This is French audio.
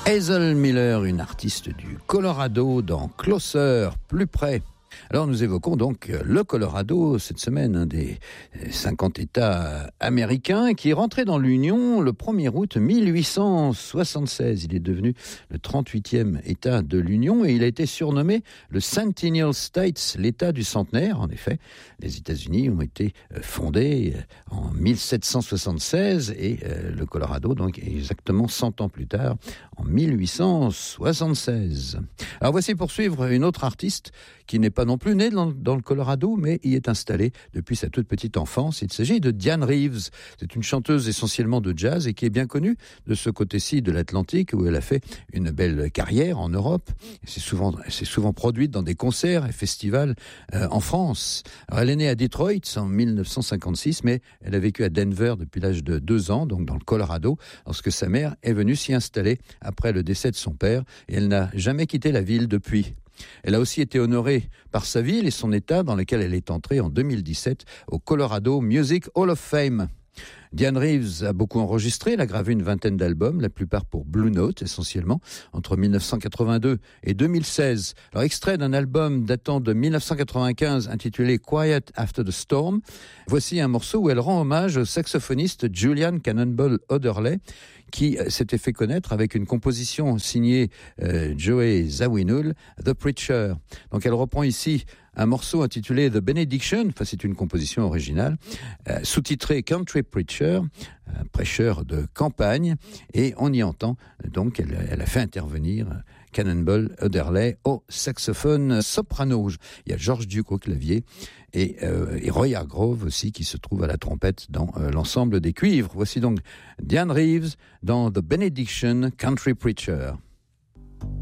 Hazel Miller, une artiste du Colorado dans Closer, plus près. Alors nous évoquons donc le Colorado cette semaine, un des 50 États américains qui est rentré dans l'Union le 1er août 1876. Il est devenu le 38e État de l'Union et il a été surnommé le Centennial States, l'État du centenaire. En effet, les États-Unis ont été fondés en 1776 et le Colorado donc exactement 100 ans plus tard, en 1876. Alors voici pour suivre une autre artiste qui n'est pas non plus née dans le Colorado, mais y est installée depuis sa toute petite enfance. Il s'agit de Dianne Reeves. C'est une chanteuse essentiellement de jazz et qui est bien connue de ce côté-ci de l'Atlantique où elle a fait une belle carrière en Europe. Elle s'est souvent produite dans des concerts et festivals en France. Alors, elle est née à Detroit en 1956, mais elle a vécu à Denver depuis l'âge de 2 ans, donc dans le Colorado, lorsque sa mère est venue s'y installer après le décès de son père et elle n'a jamais quitté la ville depuis. Elle a aussi été honorée par sa ville et son État dans lequel elle est entrée en 2017 au Colorado Music Hall of Fame. Dianne Reeves a beaucoup enregistré, elle a gravé une vingtaine d'albums, la plupart pour Blue Note essentiellement, entre 1982 et 2016. Alors extrait d'un album datant de 1995 intitulé Quiet After the Storm, voici un morceau où elle rend hommage au saxophoniste Julian Cannonball Adderley, qui s'était fait connaître avec une composition signée Joey Zawinul, The Preacher. Donc elle reprend ici un morceau intitulé The Benediction, enfin c'est une composition originale, sous-titré Country Preacher, prêcheur de campagne, et on y entend, donc elle a fait intervenir Cannonball Adderley au saxophone soprano. Il y a George Duke au clavier et Roy Hargrove aussi qui se trouve à la trompette dans l'ensemble des cuivres. Voici donc Dianne Reeves dans The Benediction Country Preacher.